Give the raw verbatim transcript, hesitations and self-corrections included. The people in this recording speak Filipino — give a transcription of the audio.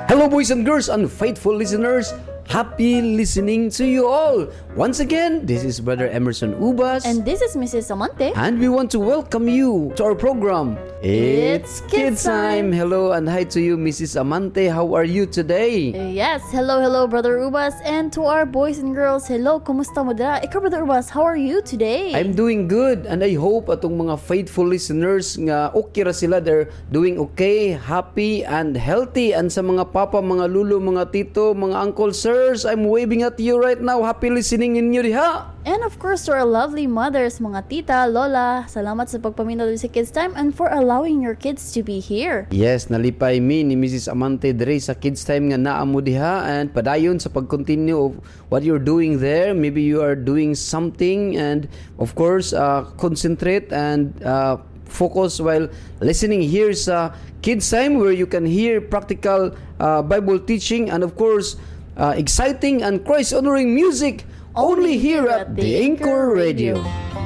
Hello, boys and girls and faithful listeners. Happy listening to you all. Once again, this is Brother Emerson Ubas. And this is Missus Amante. And we want to welcome you to our program. It's Kids Time. Hello and hi to you, Missus Amante. How are you today? Uh, yes, hello, hello, Brother Ubas. And to our boys and girls, hello, kumusta mo dira? Ikaw, Brother Ubas, how are you today? I'm doing good and I hope atong mga faithful listeners nga okay ra sila. They're doing okay, happy and healthy. And sa mga papa, mga lulo, mga tito, mga uncle, sirs, I'm waving at you right now. Happy listening inyo diha. And of course, to our lovely mothers, mga tita, lola, salamat sa pagpaminaw sa Kids Time and for allowing your kids to be here. Yes, nalipay mi ni Missus Amante dre sa Kids Time nga naa mo diha and padayon sa pag-continue of what you're doing there. Maybe you are doing something and of course, uh, concentrate and uh, focus while listening here sa Kids Time where you can hear practical uh, Bible teaching and of course, uh, exciting and Christ-honoring music only here at the Anchor Radio.